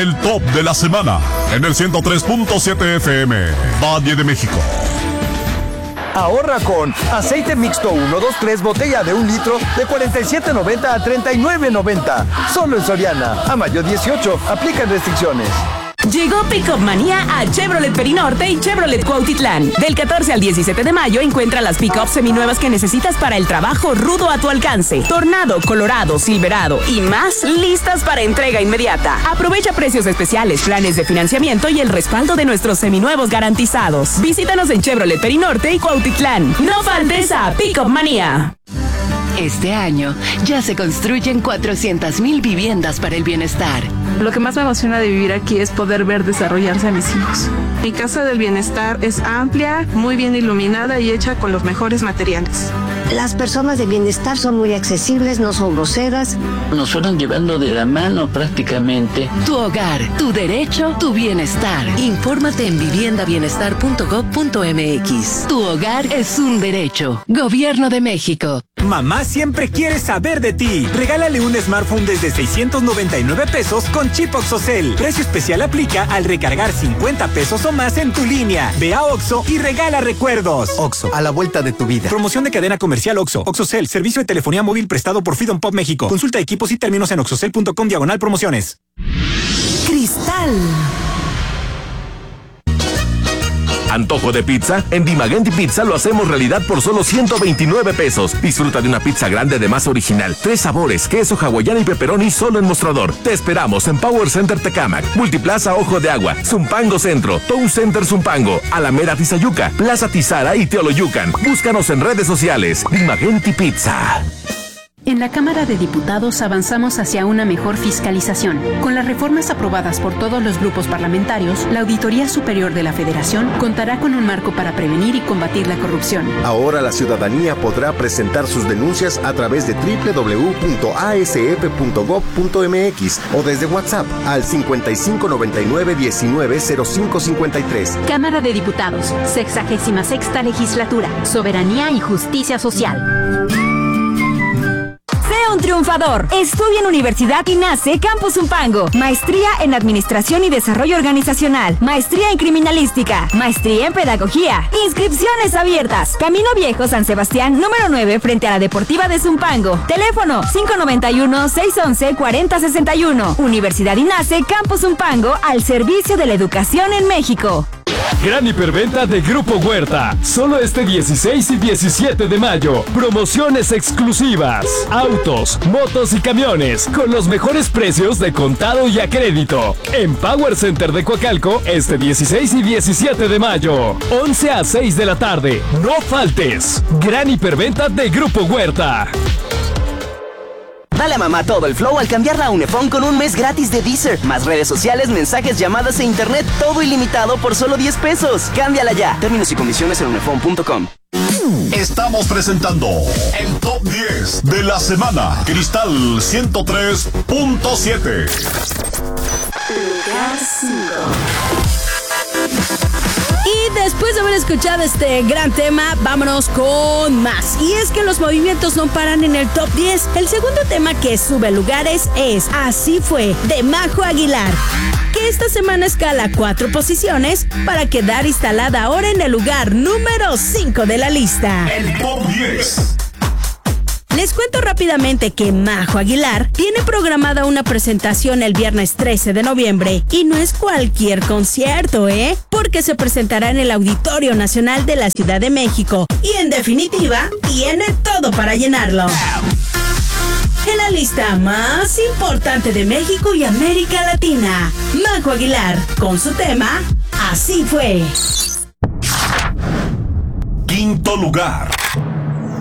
el top de la semana en el 103.7 FM, Valle de México. Ahorra con aceite mixto 1, 2, 3, botella de 1 litro de $47.90 a $39.90. Solo en Soriana. A mayo 18. Aplican restricciones. Llegó Pick-Up Manía a Chevrolet Perinorte y Chevrolet Cuautitlán. Del 14 al 17 de mayo encuentra las pick-up seminuevas que necesitas para el trabajo rudo a tu alcance. Tornado, Colorado, Silverado y más listas para entrega inmediata. Aprovecha precios especiales, planes de financiamiento y el respaldo de nuestros seminuevos garantizados. Visítanos en Chevrolet Perinorte y Cuautitlán. No faltes a Pick-Up Manía. Este año ya se construyen 400,000 viviendas para el bienestar. Lo que más me emociona de vivir aquí es poder ver desarrollarse a mis hijos. Mi casa del bienestar es amplia, muy bien iluminada y hecha con los mejores materiales. Las personas de bienestar son muy accesibles, no son groseras. Nos fueron llevando de la mano prácticamente. Tu hogar, tu derecho, tu bienestar. Infórmate en viviendabienestar.gov.mx. Tu hogar es un derecho. Gobierno de México. Mamá siempre quiere saber de ti. Regálale un smartphone desde 699 pesos con chip OXXOCEL. Precio especial aplica al recargar 50 pesos o más en tu línea. Ve a OXXO y regala recuerdos. OXXO, a la vuelta de tu vida. Promoción de cadena comercial OXXO. OXXOCEL, servicio de telefonía móvil prestado por Freedom Pop México. Consulta equipos y términos en oxxocel.com/promociones. Cristal. ¿Antojo de pizza? En Dimagenti Pizza lo hacemos realidad por solo 129 pesos. Disfruta de una pizza grande de masa original, 3 sabores, queso hawaiano y pepperoni solo en mostrador. Te esperamos en Power Center Tecámac, Multiplaza Ojo de Agua, Zumpango Centro, Town Center Zumpango, Alameda Tizayuca, Plaza Tizara y Teoloyucan. Búscanos en redes sociales. Dimagenti Pizza. En la Cámara de Diputados avanzamos hacia una mejor fiscalización. Con las reformas aprobadas por todos los grupos parlamentarios, la Auditoría Superior de la Federación contará con un marco para prevenir y combatir la corrupción. Ahora la ciudadanía podrá presentar sus denuncias a través de www.asf.gov.mx o desde WhatsApp al 5599-190553. Cámara de Diputados, 66ª Legislatura, Soberanía y Justicia Social. Un triunfador. Estudia en Universidad INACE Campus Zumpango. Maestría en Administración y Desarrollo Organizacional. Maestría en Criminalística. Maestría en Pedagogía. Inscripciones abiertas. Camino Viejo San Sebastián, número 9, frente a la Deportiva de Zumpango. Teléfono 591-611-4061. Universidad INACE Campus Zumpango, al servicio de la educación en México. Gran hiperventa de Grupo Huerta. Solo este 16 y 17 de mayo. Promociones exclusivas. Autos, motos y camiones con los mejores precios de contado y a crédito. En Power Center de Coacalco, este 16 y 17 de mayo. 11 a 6 de la tarde. No faltes. Gran hiperventa de Grupo Huerta. Dale a mamá todo el flow al cambiarla a Unifón con un mes gratis de Deezer. Más redes sociales, mensajes, llamadas e internet, todo ilimitado por solo 10 pesos. Cámbiala ya. Términos y condiciones en unifón.com. Estamos presentando el Top 10 de la semana. Cristal 103.7. Lugar 5. Y después de haber escuchado este gran tema, vámonos con más. Y es que los movimientos no paran en el top 10. El segundo tema que sube lugares es Así Fue, de Majo Aguilar, que esta semana escala 4 posiciones para quedar instalada ahora en el lugar número 5 de la lista. El top 10. Les cuento rápidamente que Majo Aguilar tiene programada una presentación el viernes 13 de noviembre y no es cualquier concierto, porque se presentará en el Auditorio Nacional de la Ciudad de México y en definitiva tiene todo para llenarlo. En la lista más importante de México y América Latina, Majo Aguilar con su tema Así Fue. Quinto lugar.